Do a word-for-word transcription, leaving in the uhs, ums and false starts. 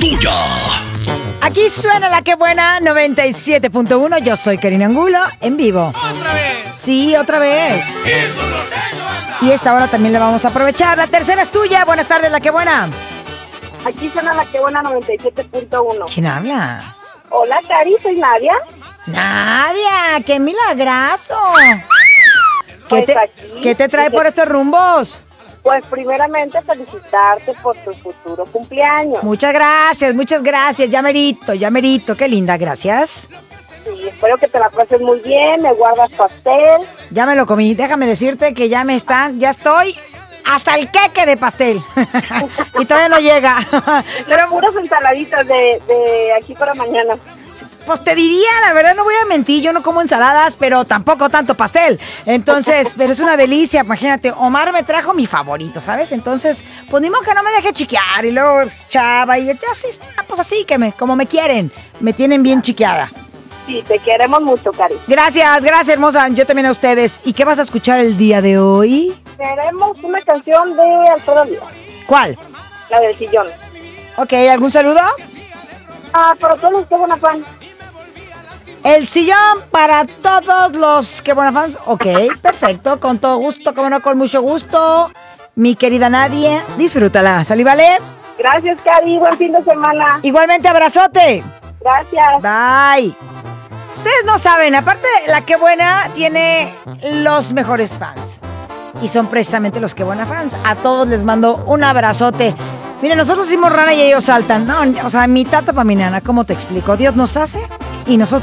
tuya. Aquí suena la que buena noventa y siete punto uno. Yo soy Karina Angulo, en vivo. ¿Otra vez? Sí, otra vez. ¡Eso norteño, anda! Y esta hora también la vamos a aprovechar. La tercera es tuya. Buenas tardes, la que buena. Aquí suena la que buena noventa y siete punto uno. ¿Quién habla? Hola, Cari, soy Nadia. Nadia, qué milagrazo. ¿Qué Pues te, aquí, ¿qué te trae dice- por estos rumbos? Pues primeramente felicitarte por tu futuro cumpleaños. Muchas gracias, muchas gracias. Ya merito, ya merito. Qué linda, gracias. Y espero que te la pases muy bien, me guardas pastel. Ya me lo comí. Déjame decirte que ya me están, ya estoy hasta el queque de pastel. Y todavía no llega. Pero puras ensaladitas de, de aquí para mañana. Pues te diría, la verdad, no voy a mentir, yo no como ensaladas, pero tampoco tanto pastel. Entonces, pero es una delicia, imagínate, Omar me trajo mi favorito, ¿sabes? Entonces, pues ni modo que no me deje chiquear y luego pues, chava y ya así, pues así que me, como me quieren, me tienen bien chiqueada. Sí, te queremos mucho, Cari. Gracias, gracias, hermosa, yo también a ustedes. ¿Y qué vas a escuchar el día de hoy? Queremos una canción de Alfredo Olivas, ¿Cuál? la del sillón. Ok, ¿algún saludo? Ah, para todos los que van a fan. El sillón para todos los que buena fans. Ok, perfecto, con todo gusto, como no, con mucho gusto. Mi querida Nadia, disfrútala, ¿salí vale? Gracias, Cari, buen fin de semana. Igualmente, abrazote. Gracias. Bye. Ustedes no saben, aparte, la que buena tiene los mejores fans. Y son precisamente los que buena fans. A todos les mando un abrazote. Miren, nosotros hicimos rana y ellos saltan. No, o sea, mi tata para mi nana, ¿cómo te explico? Dios nos hace y nosotros